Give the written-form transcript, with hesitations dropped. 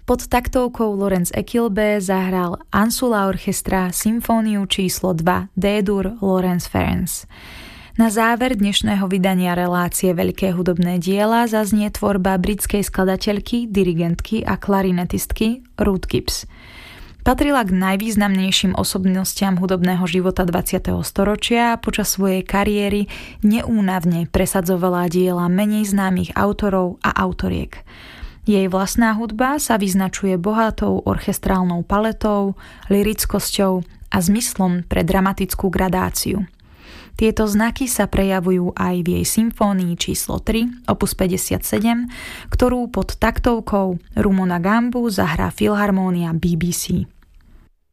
Pod taktovkou Lorenz Equilbe zahral Ansula Orchestra symfóniu číslo 2 D-dur Lorenz Ferenc. Na záver dnešného vydania relácie Veľké hudobné diela zaznie tvorba britskej skladateľky, dirigentky a klarinetistky Ruth Gibbs. Patrila k najvýznamnejším osobnostiam hudobného života 20. storočia a počas svojej kariéry neúnavne presadzovala diela menej známych autorov a autoriek. Jej vlastná hudba sa vyznačuje bohatou orchestrálnou paletou, lyrickosťou a zmyslom pre dramatickú gradáciu. Tieto znaky sa prejavujú aj v jej symfónii číslo 3, opus 57, ktorú pod taktovkou Rumona Gambu zahrá Filharmónia BBC.